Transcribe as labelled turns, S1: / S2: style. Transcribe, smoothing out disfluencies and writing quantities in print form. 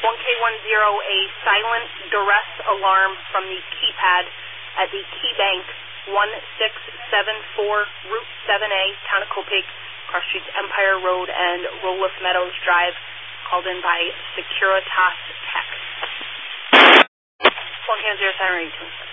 S1: 1K10, a silent duress alarm from the keypad at the KeyBank 1674 Route 7A, Town of Copiague, cross streets Empire Road and Roloff Meadows Drive, called in by Securitas Tech. 1K0, siren reading.